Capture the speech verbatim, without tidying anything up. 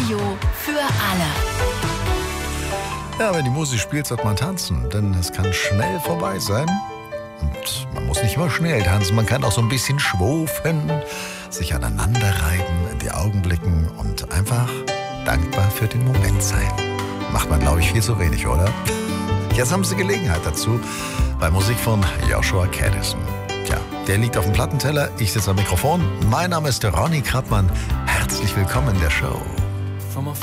Radio für alle. Ja, wenn die Musik spielt, sollte man tanzen, denn es kann schnell vorbei sein. Und man muss nicht immer schnell tanzen, man kann auch so ein bisschen schwufen, sich aneinander reiben, in die Augen blicken und einfach dankbar für den Moment sein. Macht man, glaube ich, viel zu wenig, oder? Jetzt haben Sie Gelegenheit dazu bei Musik von Joshua Caddison. Tja, der liegt auf dem Plattenteller, ich sitze am Mikrofon. Mein Name ist Ronny Krappmann. Herzlich willkommen in der Show.